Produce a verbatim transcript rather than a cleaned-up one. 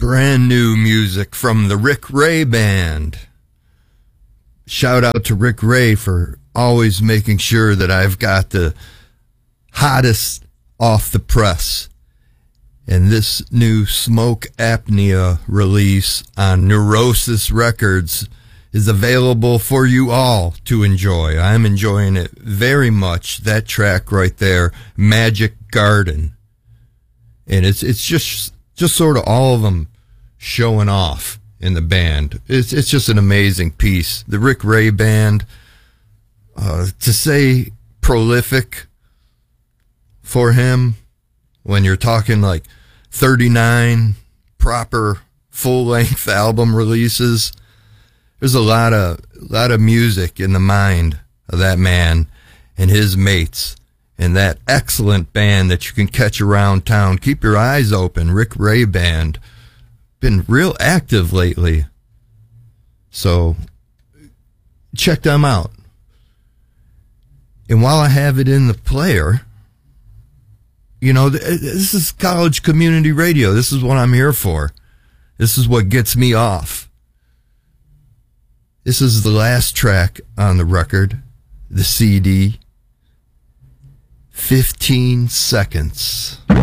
Brand new music from the Rick Ray Band. Shout out to Rick Ray for always making sure that I've got the hottest off the press. And this new Smoke Apnea release on Neurosis Records is available for you all to enjoy. I'm enjoying it very much. That track right there, Magic Garden. And it's it's just just sort of all of them showing off in the band. It's it's just an amazing piece. The Rick Ray Band, uh, to say prolific for him, when you're talking like thirty-nine proper full-length album releases, there's a lot of a lot of music in the mind of that man and his mates and that excellent band that you can catch around town. Keep your eyes open. Rick Ray Band been real active lately, so check them out. And while I have it in the player, you know, this is college community radio. This is what I'm here for. This is what gets me off. This is the last track on the record, the C D. fifteen seconds.